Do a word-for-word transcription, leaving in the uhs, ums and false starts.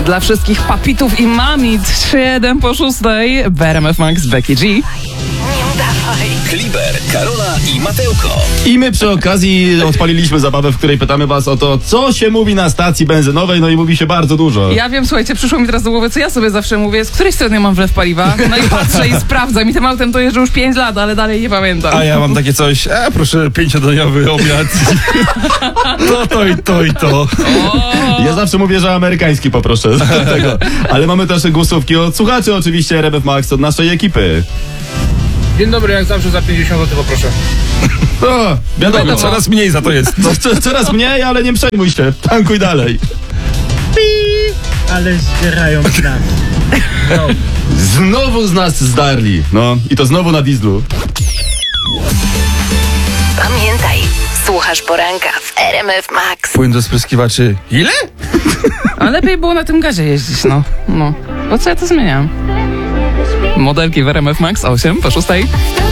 Dla wszystkich papitów i mamit trzy jeden po szóstej w R M F Max Becky G. Kliber, Karola i Mateuko. I my przy okazji odpaliliśmy zabawę, w której pytamy was o to, co się mówi na stacji benzynowej, no i mówi się bardzo dużo. Ja wiem, słuchajcie, przyszło mi teraz do głowy, co ja sobie zawsze mówię, z której strony mam wlew paliwa. No i patrzę i sprawdzam i tym autem to jeżdżę już pięć lat, ale dalej nie pamiętam. A ja mam takie coś, e, proszę, pięciodniowy obiad. To, to i to i to. Ja zawsze mówię, że amerykański poproszę. Tego. Ale mamy też głosówki od słuchaczy oczywiście R M F Max, od naszej ekipy. Dzień dobry, jak zawsze za pięćdziesiąt złotych poproszę. O, wiadomo, Wiadomo. Coraz mniej za to jest. Co, co, coraz mniej, ale nie przejmuj się. Tankuj dalej. Ale zbierają nas. No. Znowu z nas zdarli. No, i to znowu na dieslu. Pamiętaj, słuchasz poranka w R M F Max. Płyn do spryskiwaczy. Ile? A lepiej było na tym gazie jeździć, no. No. Po co ja to zmieniam? Modelki w R M F Max osiem po szóstej.